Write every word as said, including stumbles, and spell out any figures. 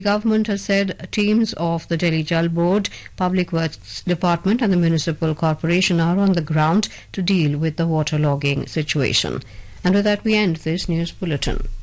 Government has said teams of the Delhi Jal Board, Public Works Department and the Municipal Corporation are on the ground to deal with the waterlogging situation. And with that we end this news bulletin.